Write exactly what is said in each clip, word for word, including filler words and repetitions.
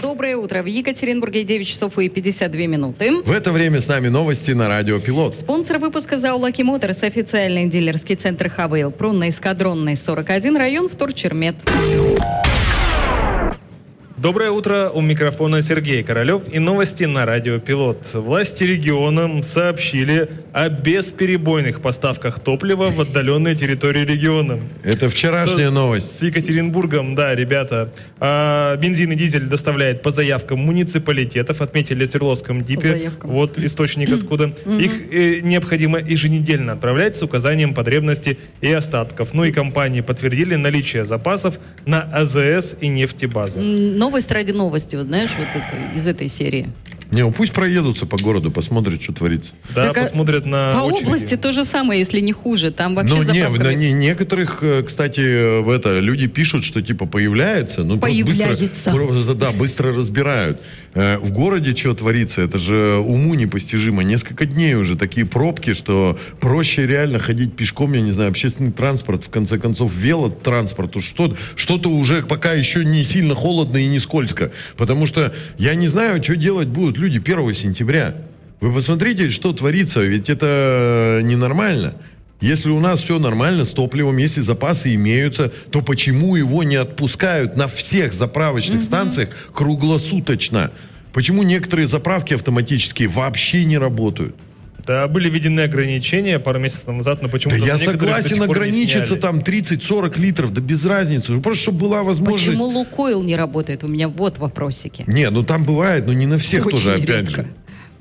Доброе утро. В Екатеринбурге девять часов и пятьдесят две минуты. В это время с нами новости на радио Пилот. Спонсор выпуска ЗАО «Лаки Моторс», официальный дилерский центр «Хавейл», Прунный, Эскадронный, сорок один, район Вторчермет. Доброе утро, у микрофона Сергей Королев и новости на радио Пилот. Власти региона сообщили о бесперебойных поставках топлива в отдаленные территории региона. Это вчерашняя Что новость. С Екатеринбургом, да, ребята. А, бензин и дизель доставляет по заявкам муниципалитетов, отметили в Свердловском ДИПе. Вот источник откуда. Их э, необходимо еженедельно отправлять с указанием потребностей и остатков. Ну и компании подтвердили наличие запасов на АЗС и нефтебазы. Новость ради новости, вот знаешь, вот это, из этой серии. Не, ну пусть проедутся по городу, посмотрят, что творится. Да, Так, посмотрят на По очереди. области то же самое, если не хуже. Там вообще Ну, не, заправка... на не, некоторых, э, кстати, в это люди пишут, что типа появляется, ну просто Появляется. быстро, просто, да, быстро разбирают. Э, в городе что творится, это же уму непостижимо. Несколько дней уже такие пробки, что проще реально ходить пешком, я не знаю, общественный транспорт, в конце концов, велотранспорт, что, что-то уже пока еще не сильно холодно и не скользко. Потому что я не знаю, что делать будут люди первого сентября. Вы посмотрите, что творится, ведь это ненормально. Если у нас все нормально с топливом, если запасы имеются, то почему его не отпускают на всех заправочных mm-hmm. станциях круглосуточно? Почему некоторые заправки автоматические вообще не работают? Да, были введены ограничения пару месяцев назад, но почему-то... Да я некоторых до согласен сих пор не ограничиться сняли. там тридцать-сорок литров, да без разницы. Просто чтобы была возможность... Почему Лукойл не работает? У меня вот вопросики. Не, ну там бывает, но не на всех Очень тоже, опять редко. же.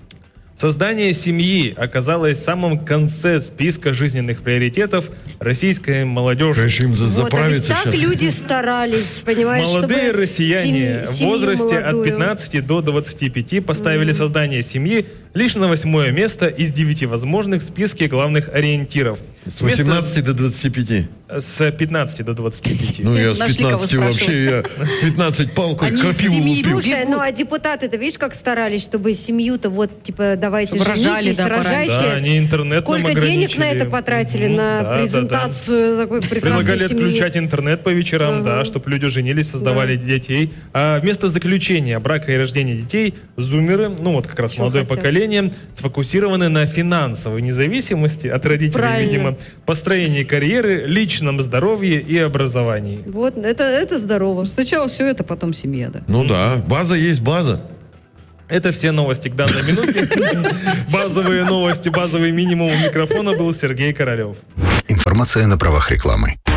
Создание семьи оказалось в самом конце списка жизненных приоритетов российской молодежи. Конечно, им за- Вот, а ведь заправиться так сейчас. люди старались, понимаешь, Молодые чтобы россияне семь- в семью возрасте от молодую. пятнадцати до двадцати пяти поставили создание семьи лишь на восьмое место из девяти возможных в списке главных ориентиров. С восемнадцати до двадцати пяти. С пятнадцати до двадцати пяти. Ну, я с Нашли, кого пятнадцати вообще, я в пятнадцать палкой Они из крапиву семьи лупил. Слушай, бегут. ну а депутаты-то, видишь, как старались, чтобы семью-то вот, типа, давайте Чтобы рожали, женитесь, да, рожайте. Да, они интернет нам Сколько денег на ограничили. это потратили, Мгм, на да, да, презентацию такой прекрасной Предлагали семьи. отключать интернет по вечерам, Ага. да, чтобы люди женились, создавали детей. А вместо заключения брака и рождения детей, зумеры, ну вот как раз Чё молодое хотят? поколение, сфокусированы на финансовой независимости от родителей, Правильно. видимо, построении карьеры, личном здоровье и образовании. Вот, это, это здорово. Сначала все это, потом семья, да. Ну да, база есть база. Это все новости к данной минуте. Базовые новости, базовый минимум. У микрофона был Сергей Королев. Информация на правах рекламы.